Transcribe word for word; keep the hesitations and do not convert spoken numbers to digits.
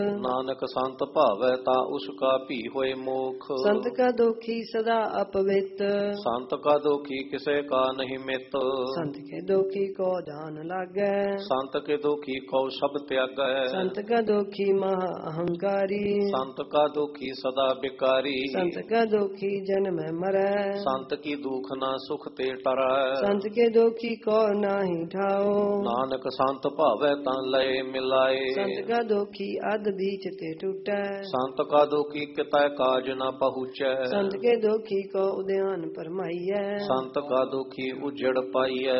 ਨਾਨਕ ਸੰਤ ਭਾਵੈ ਤਾਂ ਉਸ ਕਾ ਭੀ ਹੋਏ ਮੋਖ। ਸੰਤ ਕਾ ਦੋਖੀ ਸਦਾ ਅਪਵਿੱਤ, ਸੰਤ ਕਾ ਦੋਖੀ ਕਿਸੇ ਕਾ ਨਹੀਂ ਮਿਤ। ਸੰਤ ਕੇ ਦੋਖੀ ਕੋ ਜਾਨ ਲਾਗੈ, ਸੰਤ ਕੇ ਦੋਖੀ ਕਉ ਸਭ ਤਿਆਗੈ। ਸੰਤ ਕਾ ਦੋਖੀ ਮਹਾ ਅਹੰਕਾਰੀ, ਸੰਤ ਕਾ ਦੋਖੀ ਸਦਾ ਬਿਕਾਰੀ। ਸੰਤ ਕਾ ਦੋਖੀ ਜਨਮ ਮਰੈ, ਸੰਤ ਕੀ ਦੁਖ ਨਾ ਸੁਖ ਤੇ ਟਰੈ। ਸੰਤ ਕੇ ਦੋਖੀ ਕੋ ਨਾਹੀ ਠਾਓ, ਨਾਨਕ ਸੰਤ ਭਾਵੈ ਤਾਂ ਲਏ ਮਿਲਾਏ। ਸੰਤ ਕਾ ਦੋਖੀ ਅਧ ਬੀਚ ਤੇ ਟੁੱਟੈ, ਸੰਤ ਕਾ ਦੋਖੀ ਕਿਤੈ ਕਾਜ ਨਾ ਪਹੁੰਚੈ। ਸੰਤ ਕੇ ਦੋਖੀ ਕੋ ਉਦਿਆਨ ਪਰਮਾਈਐ, ਸੰਤ ਕਾ ਦੋਖੀ ਉਜੜ ਪਾਈਐ।